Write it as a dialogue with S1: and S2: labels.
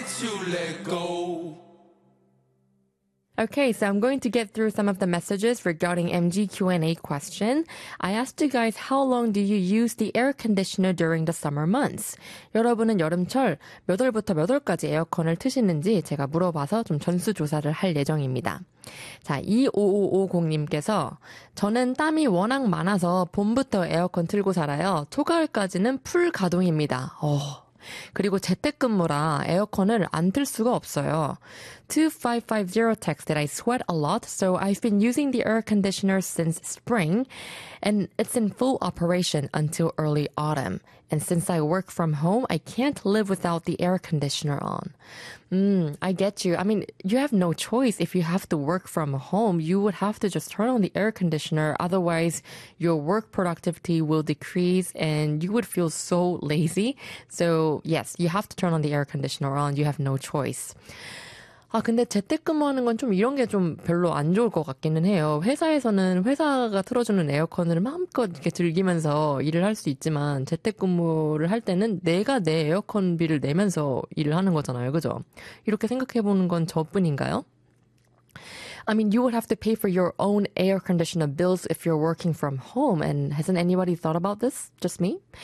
S1: let you let go.
S2: Okay, so I'm going to get through some of the messages regarding MG Q&A question. I asked you guys how long do you use the air conditioner during the summer months? 여러분은 여름철 몇 월부터 몇 월까지 에어컨을 트시는지 제가 물어봐서 좀 전수조사를 할 예정입니다. 자, 25550님께서 저는 땀이 워낙 많아서 봄부터 에어컨 틀고 살아요. 초가을까지는 풀 가동입니다. 그리고 재택근무라 에어컨을 안 틀 수가 없어요. 2550 texted, I sweat a lot, so I've been using the air conditioner since spring, and it's in full operation until early autumn. And since I work from home, I can't live without the air conditioner on. I get you. I mean, you have no choice. If you have to work from home, you would have to just turn on the air conditioner. Otherwise, your work productivity will decrease and you would feel so lazy. So yes, you have to turn on the air conditioner on. You have no choice. 근데 재택근무하는 건 좀 이런 게 좀 별로 안 좋을 것 같기는 해요. 회사에서는 회사가 틀어주는 에어컨을 마음껏 이렇게 즐기면서 일을 할 수 있지만 재택근무를 할 때는 내가 내 에어컨비를 내면서 일을 하는 거잖아요. 그죠? 이렇게 생각해보는 건 저뿐인가요? I mean, you would have to pay for your own air conditioner bills if you're working from home. And hasn't anybody thought about this? Just me?